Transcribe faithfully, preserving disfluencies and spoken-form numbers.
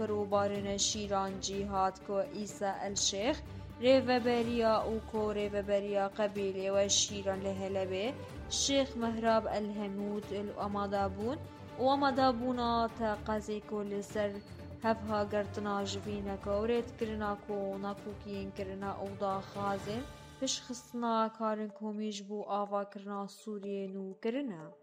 روبارن شیران جیهاد کو عیسی الشیخ ریوبریا و کو ریوبریا قبیله و شیران لهلبه شیخ مهراب الهنود الامادابون و امادابونا تا قزی کو لسر هفها گرتنا جوینا کو رید کرنا کو نکوکین کرنا اودا خازن پش خصنا کارن کومیج بو آوا کرنا سوریه نو کرنا